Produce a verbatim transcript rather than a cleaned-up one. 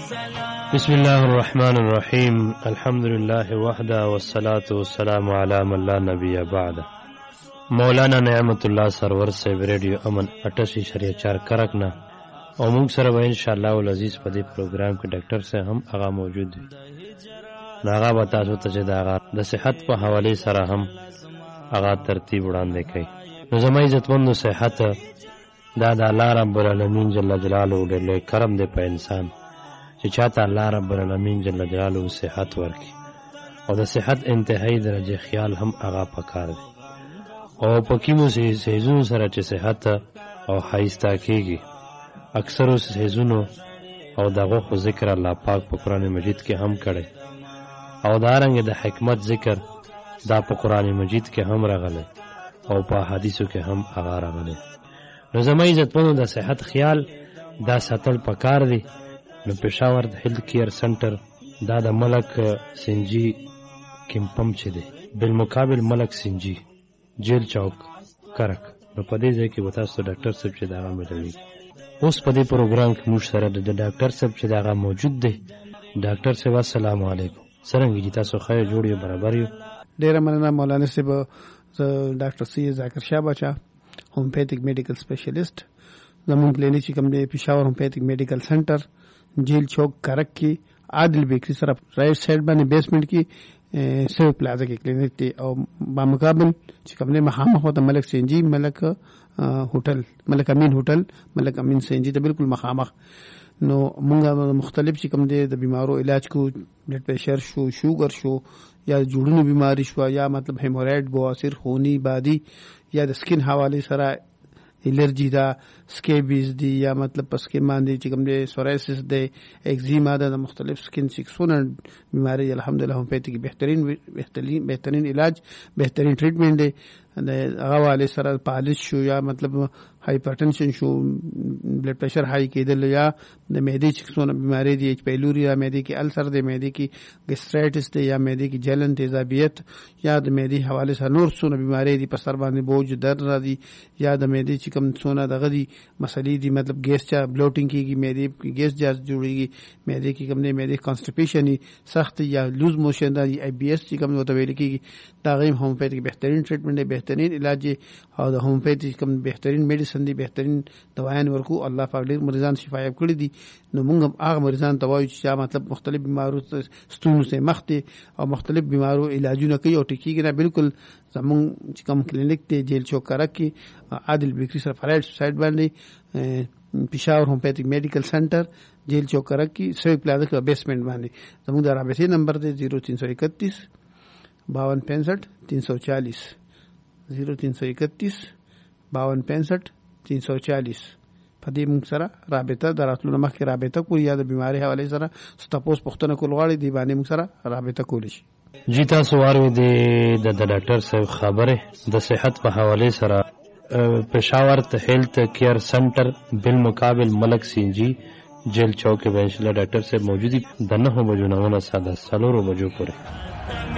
بسم الله الرحمن الرحیم الحمد لله وحده والصلاة والسلام علی من لا نبی بعد. مولانا نعمت الله سرور صاحب ریڈیو امن اٹھاسی شریعہ چار کرک نه او موږ سره به ان شاء الله العزیز په دې پروګرام کې ډاکټر صاحب هم هغه موجود دي. هغه به تاسو ته چې د د صحت په حواله سره هم هغه ترتیب وړاندې کوي. نو زما عزتمنو صحت دا د الله رب العالمین جل جلاله ډېر لوی کرم دی په انسان چې چاته الله رب العالمین جل جلاله صحت ورکړي او د صحت انتهایی درجه خیال هم هغه پکار دی. او په کیمو سیزونو سره چې صحت او ښایسته کېږي اکثرو سیزونو او دغه خو ذکر الله پاک په قرآن مجید کې هم کړی او دارنګه د حکمت ذکر دا په قرآن مجید کې هم راغلی او په حدیثو کې هم هغه راغلی. نو زما عزتمنو د صحت خیال دا ساتل پکار دی. نو پېښور د هیلث کیر سنټر دا د ملک سنجي کیمپم چې دی بالمقابل ملک سنجي جیل چوک کرک. نو په دې ځای کې به تاسو ډاکټر صاحب چې دغه ملوي. اوس په دې پروګرام کې موږ سره د ډاکټر صاحب چې دغه موجود دی. ډاکټر صاحب السلام علیکم. څرنګه دي تاسو؟ خیر جوړ یو برابر یو. ډیره مننه مولانا صاحب. ډاکټر سی ذاکر شاه بچا هومیوپیتھک میډیکل سپیشلیسٹ زمون کلینیک چې کوم دی پېښور هومیوپیتھک میډیکل سنټر جیل چوک کرک کې عادل بیکری سره رائٹ سائڈ باندې بیسمنٹ کې سیو پلازا کې کلینیک دی او با مقابل چې کوم دی مخامخ هوته ملک سنجي ملک هوټل ملک امین هوټل ملک امین سنجي ته بالکل مخامخ. نو مونږ مختلف چې کوم دی د بیمارو علاج کو بلډ پریشر شو شوګر شو یا جوړونو بیماری شو یا مطلب هیمورایډ بواسیر خونی بادي یا د سکین حواله سره الرجی دا سکیبیز دی یا مطلب پسکین باندې چې کوم دی سورایسس دی ایگزیما دا مختلف سکین سیکسونه بیماری الحمدلله هومیوپیتھک بهترین بهترین بهترین علاج بهترین ټریټمنټ دی. د هغه والے سره پالش شو یا مطلب هایپرټنشن شو بلډ پریشر هاي کېدل یا د معدې چکسونه بیماری دی ایچ پیلوري یا معدې کې السر دی معدې کې ګیسټرایټس دی یا معدې کې جلن تیزابیت یا د معدې حواله سره نور څونه بیماری دی په سر باندې بوج درد را دي یا د معدې چې کوم څونه دغه دی مسلې دی مطلب ګیس چا بلوټینګ کېږي معدې کې ګیس جاز جوړيږي معدې کې کوم دی معدې کانسټیپیشن سخت یا لوز موشن دی ای بی ایس چې کوم وته ویل کېږي دا غیم هومیوپیتھک بهترین ټریټمنټ دی بهترین علاج او د هومیوپیتھک کوم بهترین میډیسن دی بهترین دوايان ورکو الله پاک ډیر مریضان شفا یاب کړی دي. نو موږ هغه مریضان ته وایو چې مطلب مختلف بیمارو ستونو سره مخ دي او مختلف بیمارو علاجونه کوي او ټیکيږي نه بالکل زمون چې کوم کلینیک ته جیل چوک کرک کې عادل بیکری سره فرایډ سایډ باندې پېښور هومیوپیتھک میډیکل سنټر جیل چوک کرک کې سوی پلازا کې بیسمنٹ باندې زموږ د رابطې نمبر دی زیرو تین سو اکتیس باون پینسٹھ تین سو چالیس زیرو تین سو اکتیس باون پینسٹھ تین سو چالیس. په دې موږ سره رابطه دراتلو مخکې رابطه کولی یا د بیماری حواله سره ستاسو پوښتنه کول غواړي دی باندې موږ سره رابطه کولی شي. جی تاسو واروي د د ډاکټر صاحب خبره د صحت په حواله سره پېښور ته هیلث کیر سنټر بالمقابل ملک سنجي جیل چوک کې وینشل ډاکټر صاحب موجودي د نه بجو نه ساده سلورو بجو پورې.